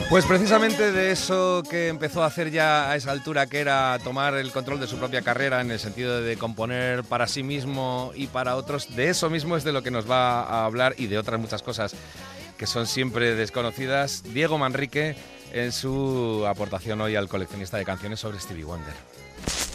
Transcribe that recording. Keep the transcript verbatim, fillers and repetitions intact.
Pues precisamente de eso que empezó a hacer ya a esa altura, que era tomar el control de su propia carrera en el sentido de componer para sí mismo y para otros, de eso mismo es de lo que nos va a hablar y de otras muchas cosas que son siempre desconocidas, Diego Manrique, en su aportación hoy al coleccionista de canciones sobre Stevie Wonder.